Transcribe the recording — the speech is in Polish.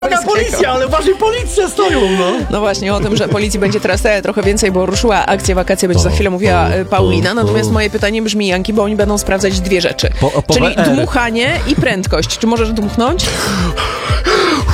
Policja, ale uważaj, policja stoją, no. No właśnie, o tym, że policji będzie teraz trochę więcej, bo ruszyła akcja wakacje, będzie za chwilę mówiła Paulina. Natomiast moje pytanie brzmi, Janki, bo oni będą sprawdzać dwie rzeczy. Czyli dmuchanie i prędkość. Czy możesz dmuchnąć?